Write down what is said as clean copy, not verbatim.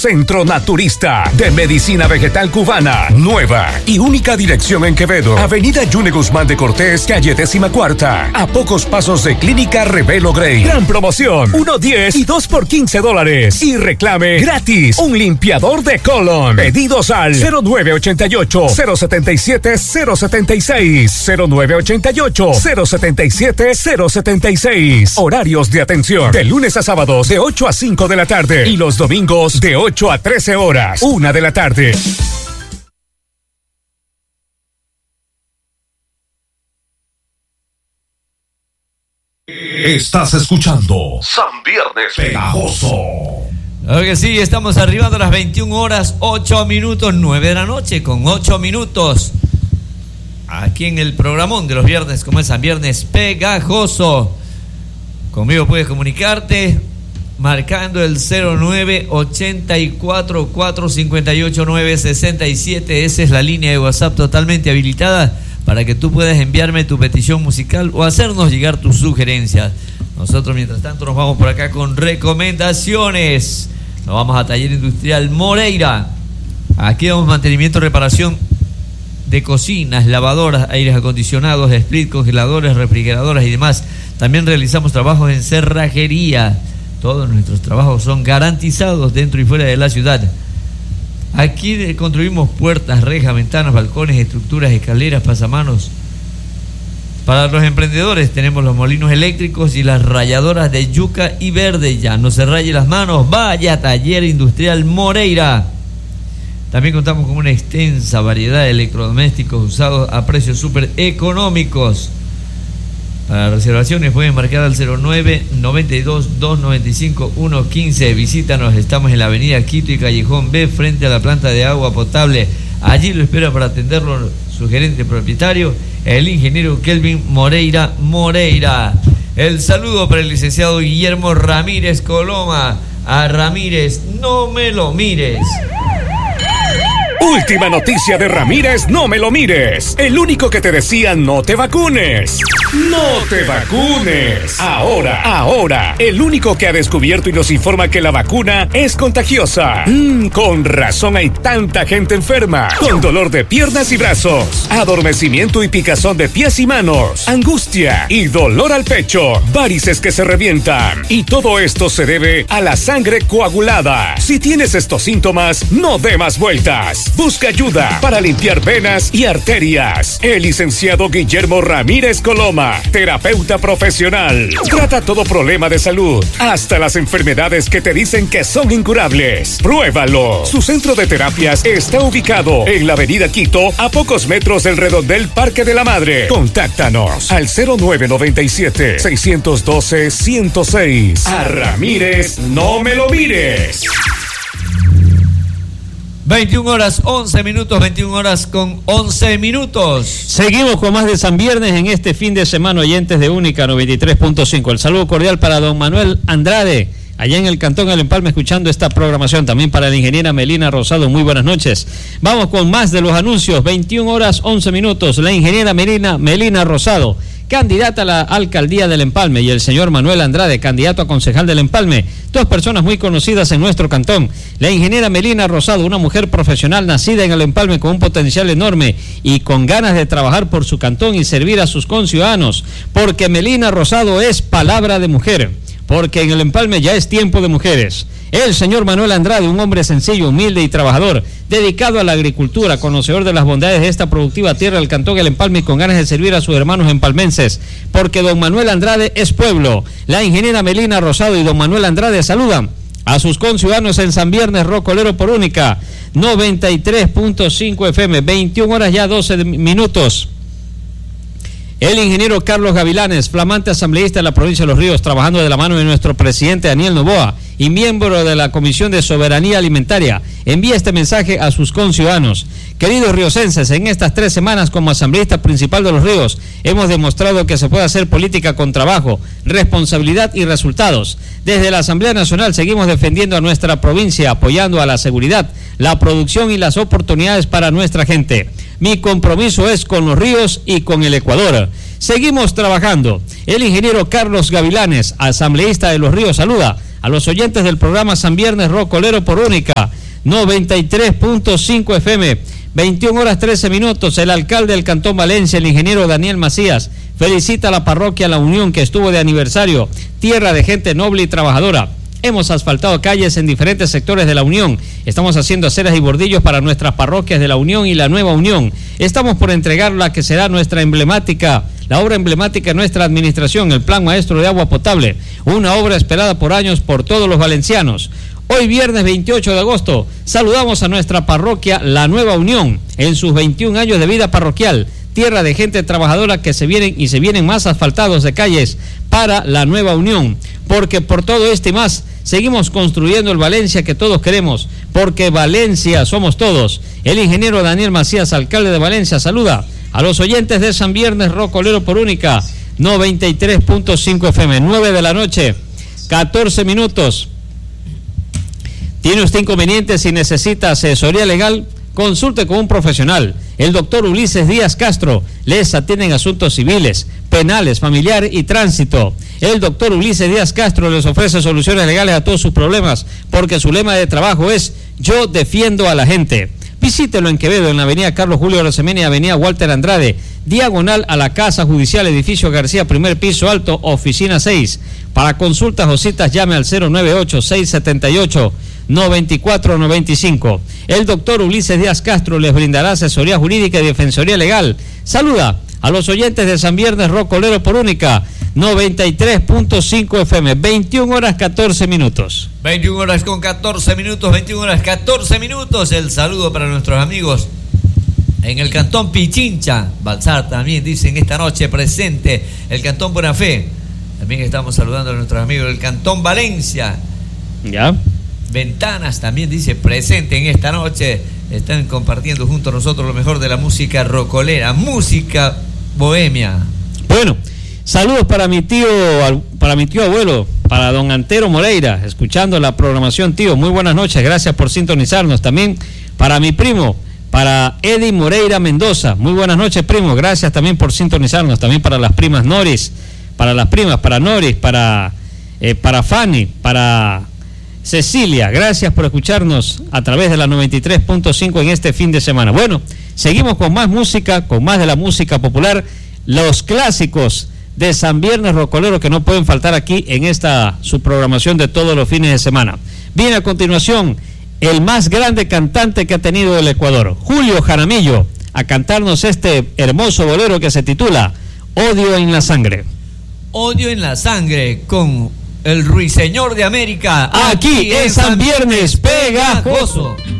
Centro Naturista de Medicina Vegetal Cubana. Nueva y única dirección en Quevedo. Avenida Yune Guzmán de Cortés, calle 14ª. A pocos pasos de Clínica Revelo Grey. Gran promoción. 1.10 y 2 por $15. Y reclame gratis un limpiador de colon. Pedidos al 0988-077-076. 0988-077-076. Horarios de atención. De lunes a sábados de 8 a 5 de la tarde. Y los domingos de 8 a 13 horas. 1 de la tarde. Estás escuchando San Viernes Pegajoso. Claro que sí, estamos arribando a las 21 horas 8 minutos, 9 de la noche con 8 minutos. Aquí en el programón de los viernes, como es San Viernes Pegajoso. Conmigo puedes comunicarte marcando el 0984-458-967. Esa es la línea de WhatsApp totalmente habilitada para que tú puedas enviarme tu petición musical o hacernos llegar tus sugerencias. Nosotros, mientras tanto, nos vamos por acá con recomendaciones. Nos vamos a Taller Industrial Moreira. Aquí damos mantenimiento, reparación de cocinas, lavadoras, aires acondicionados, split, congeladores, refrigeradoras y demás. También realizamos trabajos en cerrajería. Todos nuestros trabajos son garantizados dentro y fuera de la ciudad. Aquí construimos puertas, rejas, ventanas, balcones, estructuras, escaleras, pasamanos. Para los emprendedores tenemos los molinos eléctricos y las rayadoras de yuca y verde. Ya no se raye las manos, vaya a Taller Industrial Moreira. También contamos con una extensa variedad de electrodomésticos usados a precios súper económicos. Para reservaciones pueden marcar al 09-92-295-115. Visítanos, estamos en la avenida Quito y Callejón B, frente a la planta de agua potable. Allí lo espera para atenderlo su gerente propietario, el ingeniero Kelvin Moreira. El saludo para el licenciado Guillermo Ramírez Coloma. A Ramírez, no me lo mires. Última noticia de Ramírez, no me lo mires. El único que te decía no te vacunes. ¡No te vacunes! Ahora, el único que ha descubierto y nos informa que la vacuna es contagiosa. Con razón hay tanta gente enferma. Con dolor de piernas y brazos, adormecimiento y picazón de pies y manos, angustia y dolor al pecho, varices que se revientan. Y todo esto se debe a la sangre coagulada. Si tienes estos síntomas, no dé más vueltas. Busca ayuda para limpiar venas y arterias. El licenciado Guillermo Ramírez Coloma, terapeuta profesional, trata todo problema de salud, hasta las enfermedades que te dicen que son incurables. Pruébalo. Su centro de terapias está ubicado en la avenida Quito, a pocos metros del redondel Parque de la Madre. Contáctanos al 0997-612-106. A Ramírez, no me lo mires. 21 horas 11 minutos, 21 horas con 11 minutos. Seguimos con más de San Viernes en este fin de semana, oyentes de Única 93.5. El saludo cordial para don Manuel Andrade, allá en el Cantón El Empalme, escuchando esta programación. También para la ingeniera Melina Rosado, muy buenas noches. Vamos con más de los anuncios. 21 horas 11 minutos. La ingeniera Melina Rosado, candidata a la alcaldía del Empalme, y el señor Manuel Andrade, candidato a concejal del Empalme, dos personas muy conocidas en nuestro cantón. La ingeniera Melina Rosado, una mujer profesional nacida en el Empalme con un potencial enorme y con ganas de trabajar por su cantón y servir a sus conciudadanos, porque Melina Rosado es palabra de mujer, porque en el Empalme ya es tiempo de mujeres. El señor Manuel Andrade, un hombre sencillo, humilde y trabajador, dedicado a la agricultura, conocedor de las bondades de esta productiva tierra del Cantón El Empalme y con ganas de servir a sus hermanos empalmenses, porque don Manuel Andrade es pueblo. La ingeniera Melina Rosado y don Manuel Andrade saludan a sus conciudadanos en San Viernes Rocolero por Única 93.5 FM, 21 horas ya 12 minutos. El ingeniero Carlos Gavilanes, flamante asambleísta de la provincia de Los Ríos, trabajando de la mano de nuestro presidente Daniel Noboa y miembro de la Comisión de Soberanía Alimentaria, envía este mensaje a sus conciudadanos. Queridos riocenses, en estas 3 semanas como asambleísta principal de Los Ríos, hemos demostrado que se puede hacer política con trabajo, responsabilidad y resultados. Desde la Asamblea Nacional seguimos defendiendo a nuestra provincia, apoyando a la seguridad, la producción y las oportunidades para nuestra gente. Mi compromiso es con Los Ríos y con el Ecuador. Seguimos trabajando. El ingeniero Carlos Gavilanes, asambleísta de Los Ríos, saluda a los oyentes del programa San Viernes Rocolero por Única 93.5 FM. 21 horas 13 minutos. El alcalde del Cantón Valencia, el ingeniero Daniel Macías, felicita a la parroquia La Unión, que estuvo de aniversario. Tierra de gente noble y trabajadora. Hemos asfaltado calles en diferentes sectores de La Unión. Estamos haciendo aceras y bordillos para nuestras parroquias de La Unión y La Nueva Unión. Estamos por entregar la que será nuestra emblemática, la obra emblemática de nuestra administración, el Plan Maestro de Agua Potable. Una obra esperada por años por todos los valencianos. Hoy viernes 28 de agosto saludamos a nuestra parroquia La Nueva Unión en sus 21 años de vida parroquial. Tierra de gente trabajadora que se vienen más asfaltados de calles para La Nueva Unión, porque por todo este y más seguimos construyendo el Valencia que todos queremos, porque Valencia somos todos. El ingeniero Daniel Macías, alcalde de Valencia, saluda a los oyentes de San Viernes Rocolero por Única 93.5 FM. 9 de la noche, 14 minutos. ¿Tiene usted inconvenientes y necesita asesoría legal? Consulte con un profesional. El doctor Ulises Díaz Castro les atiende en asuntos civiles, penales, familiar y tránsito. El doctor Ulises Díaz Castro les ofrece soluciones legales a todos sus problemas, porque su lema de trabajo es "Yo defiendo a la gente". Visítelo en Quevedo, en la avenida Carlos Julio Rosemena y avenida Walter Andrade, diagonal a la Casa Judicial, edificio García, primer piso alto, oficina 6. Para consultas o citas llame al 098-678-9495. El doctor Ulises Díaz Castro les brindará asesoría jurídica y defensoría legal. Saluda a los oyentes de San Viernes Rocolero por Única 93.5 FM. 21 horas 14 minutos. 21 horas con 14 minutos, 21 horas 14 minutos. El saludo para nuestros amigos en el Cantón Pichincha. Balsar también dicen esta noche presente. El Cantón Buena Fe. También estamos saludando a nuestros amigos del Cantón Valencia. Ya. Ventanas también dice presente en esta noche. Están compartiendo junto a nosotros lo mejor de la música rocolera, música bohemia. Bueno, saludos para mi tío abuelo, para don Antero Moreira, escuchando la programación, tío. Muy buenas noches, gracias por sintonizarnos. También para mi primo, para Eddie Moreira Mendoza. Muy buenas noches, primo. Gracias también por sintonizarnos. También para las primas Noris, para las primas, para Noris, para Fanny, para Cecilia. Gracias por escucharnos a través de la 93.5 en este fin de semana. Bueno, seguimos con más música, con más de la música popular, los clásicos de San Viernes Rocolero que no pueden faltar aquí en esta su programación de todos los fines de semana. Viene a continuación el más grande cantante que ha tenido el Ecuador, Julio Jaramillo, a cantarnos este hermoso bolero que se titula Odio en la Sangre. Odio en la Sangre con el Ruiseñor de América. Aquí en San Viernes Pegajoso.